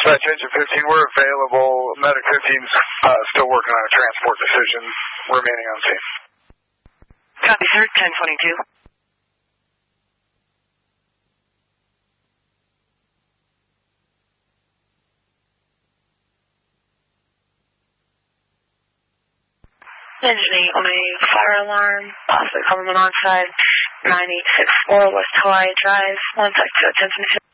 Dispatch Engine 15, we're available. Medic 15's still working on a transport decision, remaining on scene. Copy, sir. 1022. Engine 8 on a fire alarm, possibly coming on side, 9864 West Hawaii Drive, 1 to 1022.